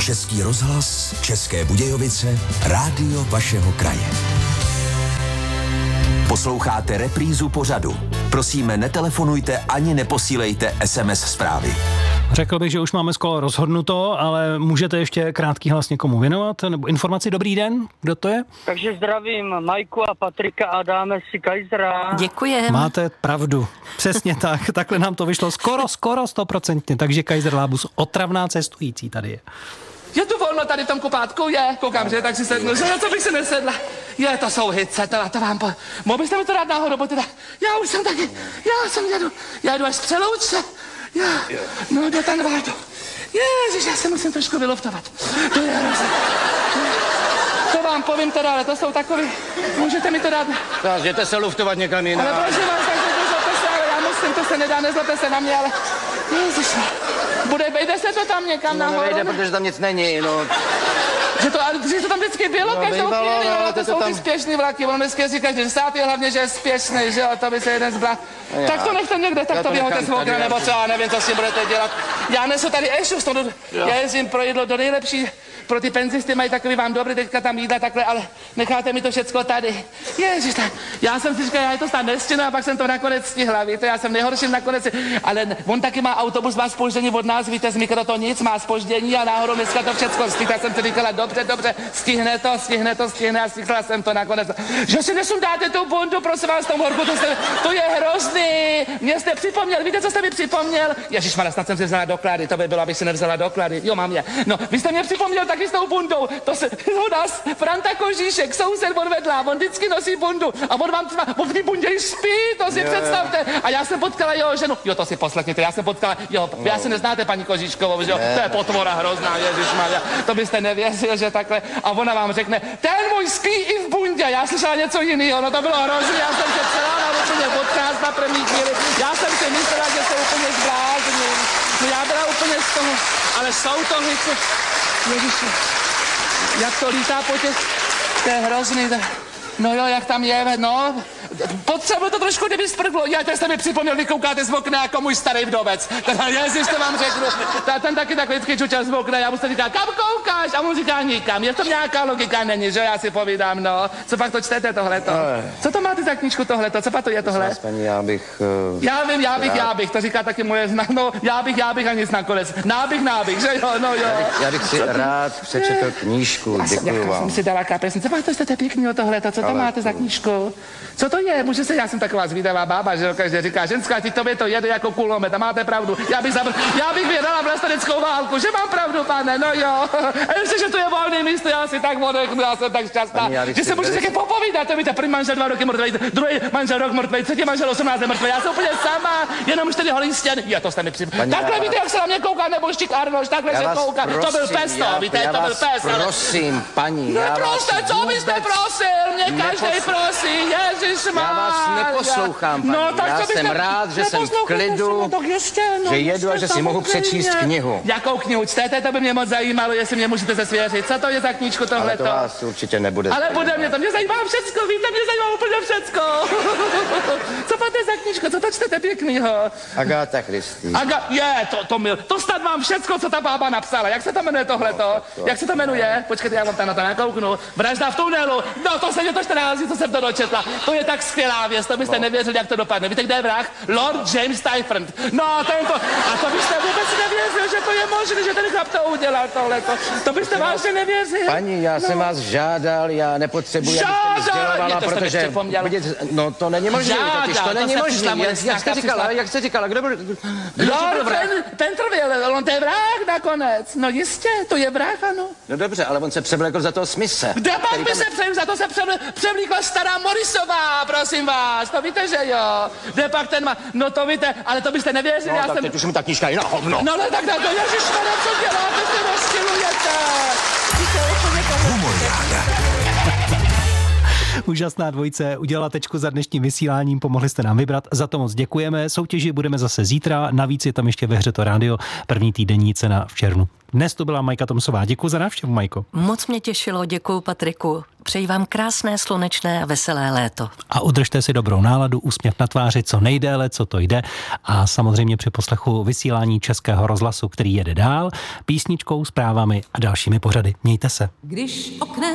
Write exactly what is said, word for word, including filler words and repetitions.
Český rozhlas, České Budějovice, rádio vašeho kraje. Posloucháte reprízu pořadu. Prosíme, netelefonujte ani neposílejte es em es zprávy. Řekl bych, že už máme skoro rozhodnuto, ale můžete ještě krátký hlas někomu věnovat? Nebo informaci? Dobrý den, kdo to je? Takže zdravím Majku a Patrika a dáme si Kaisera. Děkujem. Máte pravdu. Přesně tak. Takhle nám to vyšlo skoro, skoro stoprocentně. Takže Kaiser Lábus, otravná cestující tady je. Je tu volno tady v tom kupátku? Je, koukám, že tak si sednu, že na co bych si nesedla. Je, to jsou hice, to, to vám po... Mohl byste mi to dát náhodou, bo teda, já už jsem taky, já jsem jedu, já jedu až z Přelouče. Já, no do Tanvaldu. Ježiš, já se musím trošku vyloftovat. To je hrozné. To vám povím teda, ale to jsou takový, můžete mi to dát? Tak, jděte se luftovat někam jinam. Ale prosím vás, takže nezlobte se, ale já musím, to se nedá, nezlobte se na mě, ale... Ježiš, bude, vejde se to tam někam no, nahoru? Nevejde, protože tam nic není, no. Že to, ale že to tam vždycky bylo, no, každou bývalo, chvíli, ale to, to jsou tam... ty spěšný vlaky, ono vždycky jezdí každý desátý, hlavně, že je spěšný, že jo, to by se jeden zbral. Já. Tak to nechte někde, tak já to vyhoďte z okna, nebo co, já nevím, co s tím budete dělat. Já nesu tady ešus, to, já jezdím pro jídlo do nejlepší, pro ty penzisty mají takový vám dobrý, teďka tam jídla takhle, ale necháte mi to všecko tady. Ježiš, tak, já jsem si říkal, já je to snad nestihnu, a pak jsem to nakonec stihla, víte, já jsem nejhorší nakonec, ale on taky má autobus, má zpoždění od nás, víte, z mikro to nic, má zpoždění a náhodou dneska to všecko stihla, já jsem si říkala, dobře, dobře, stihne to, stihne to, stihne a stihla jsem to nakonec. Že si nesundáte tu bundu, prosím vás, tom horku, to, jste, to je hrozný. Mě jste připomněl, víte, co jste mi připomněl? Ježišmarja, snad jsem si vzala doklady, to by bylo, abych si nevzala doklady. Jo, mám je. No, vy jste mě připomněl taky s tou bundou. To se, u nás Franta Kožíšek, soused od vedla, on vždycky nosí bundu a on vám třeba, on v té bundě i spí, to si yeah. představte. A já jsem potkala jeho ženu, jo, to si poslechněte, já jsem potkala, jo, no. Já si neznáte paní Kožíškovou, že jo, yeah. To je potvora hrozná, ježišmarja, to byste nevěřil, že takhle. A ona vám řekne, ten můj spí i v bundě, já slyšela něco jiného, no to bylo hrozné, já jsem se celá na úplně odkrást na první chvíli, já jsem si myslela, že se úplně zblázním, no já byla úplně z toho, ale jsou to hice, ježiši, jak to lítá po těch, to je hrozný, to... No jo, jak tam je, no, potřebuji to trošku, kdyby sprklo. Já teď jste mi připomněl, vy koukáte z okna jako můj starý vdovec. Teda ježiš, to vám řeknu. Ta, ten taky tak vždycky čučel z okna, já mu se říká, kam koukáš? A mu říká, nikam. Je to nějaká logika, není, že já si povídám, no. Co pak to čtete tohleto? Co to máte za knížku tohleto? Co pak to je tohle? Paní, já bych... Uh, já vím, já bych, já bych, to říká taky moje zna, no, já bych, já bych a nic nakonec. Nábych, nábych, že jo, no jo. Já bych, já bych si rád přečetl knížku, děkuji vám. Já jsem si dala kapesnici, co pak to jste pěkného tohleto, co to máte za knížku? Co to je? Může se, já jsem taková zvídavá bába, že jo, každý říká, ženská, ti tobě to jede jako kulomet a máte pravdu. Já bych, zabr... já bych vyhrala vlasteneckou válku, že mám pravdu, pane, no jo. A ještě, že tu je volné místo, já si tak odechnu, já jsem tak šťastná, že se můžete taky popovídat, to víte, první manžel dva roky mrtvej, druhý manžel rok mrtvej, třetí manžel osmnáct mrtvej, já jsem úplně sama, jenom čtyři holí stěn. Jo, to jste mi přip... Takhle víte, jak se na mě kouká, nebo Štík Arnoš, takhle se kouká, to byl pes, to, víte, to byl pes. Prosím, paní, já vás co byste prosil, mě každý prosí, ježišmarja. Já vás neposlouchám, paní. No, tak já byste... jsem rád, že jsem v klidu, no, ještě, no, že jedu a že si mohu přečíst knihu. Jakou knihu čtete, to by mě moc zajímalo, jestli mě můžete se svěřit. Co to je za knížku tohleto? Ale to vás určitě nebude. Ale bude mě to, mě zajímá všecko, víte, mě zajímá úplně všecko. Co máte za knížku, co to čtete pěknýho? Agáta Christie. Aga... Je, to, to mil, to snad mám všecko, co ta bába napsala. Jak se to jmenuje tohleto? No, to... Jak se to jmenuje? Počkejte, já vám tam na to nakouknu. Vražda v tunelu. No, to se mě to čtrnáct, co jsem to dočetla. To je tak skvělá věc, to byste no. nevěřili, jak to dopadne. Víte, kde je vrah? Lord James Typhon. No, tento. A to byste vůbec nevěřili, že to je možné, že ten chlap to udělal tohleto. To byste vážně nevěřili. Paní, já no. jsem vás žádal, já nepotřebuji, abyste mi sdělovala, protože vidět, no to není možné, totiž to není možné. Jak, jak jste říkala, jak jste říkala, kdo byl, kdo byl vrah? Pentrville, on to je vrah nakonec. No jistě, to je vrah, ano. No dobře, ale on se převlekl za toho Smise. Kde pak by se převlekl, za to se převlekla stará Morrisová, prosím vás, to víte, že jo. Kde pak ten má, no to víte, ale to byste nevěřili, no, já tak jsem... teď už mi ta knížka je na hovno. No ale tak na to, ježišmarja, co děláte, se rozčilujete. Úžasná dvojice, udělala tečku za dnešním vysíláním, pomohli jste nám vybrat, za to moc děkujeme. Soutěži budeme zase zítra, navíc je tam ještě ve hře to rádio, první týdenní cena v červnu. Dnes to byla Majka Tomsová. Děkuji za návštěvu, Majko. Moc mě těšilo, děkuji Patriku. Přeji vám krásné, slunečné a veselé léto. A udržte si dobrou náladu, úsměv na tváři co nejdéle, co to jde. A samozřejmě při poslechu vysílání Českého rozhlasu, který jede dál, písničkou, zprávami a dalšími pořady. Mějte se. Když oknem